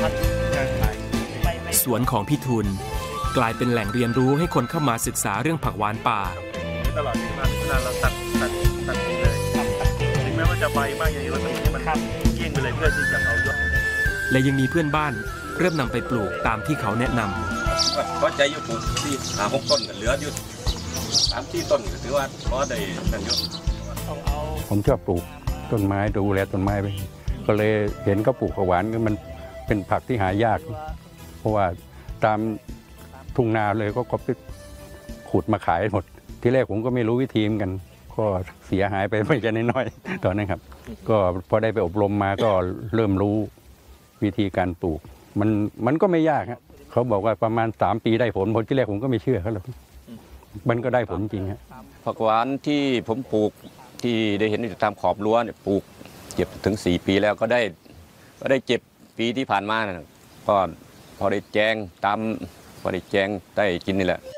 สวนของพี่ทุนกลายเป็นแหล่งเรียนรู้ให้คนเข้ามาศึกษาเรื่องผักหวานป่าตลอดที่มาพิจารณาเราตัดทิ้งเลยถึงแม้ว่าจะใบมากอย่างนี้เราตัดให้มันเกี้ยงไปเลยเพื่อที่จะเอายอดและยังมีเพื่อนบ้านเริ่มนำไปปลูกตามที่เขาแนะนำก็ใจอยู่ปลูกที่5-6 ต้นเหลืออยู่3-4 ต้นถือว่าพอได้นั่นอยู่ผมชอบปลูกต้นไม้ดูแลต้นไม้ไปก็เลยเห็นเขาปลูกผักหวานมันเป็นผักที่หายากเพราะว่าตามทุ่งนาเลยก็ไปขุดมาขายหมดที่แรกผมก็ไม่รู้วิธีเหมือนกันก็เสียหายไปไม่ใช่น้อยๆตอนนั้นครับก็พอได้ไปอบรมมาก็เริ่มรู้วิธีการปลูกมันก็ไม่ยากครับเขาบอกว่าประมาณ3 ปีได้ผลที่แรกผมก็ไม่เชื่อเขาหรอกมันก็ได้ผลจริงครับผักหวานที่ผมปลูกที่ได้เห็นอยู่ตามขอบรั้วเนี่ยปลูกเก็บถึง4 ปีแล้วก็ได้เก็บปีที่ผ่านมานะก็พอได้แจงตามพอได้แจงได้กินนี่แหละ